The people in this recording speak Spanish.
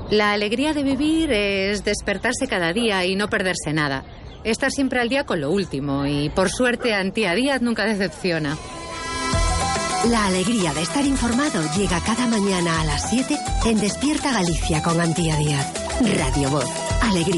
La alegría de vivir es despertarse cada día y no perderse nada. Estar siempre al día con lo último y, por suerte, Antía Díaz nunca decepciona. La alegría de estar informado llega cada mañana a las 7 en Despierta Galicia con Antía Díaz. Radio Voz. Alegría.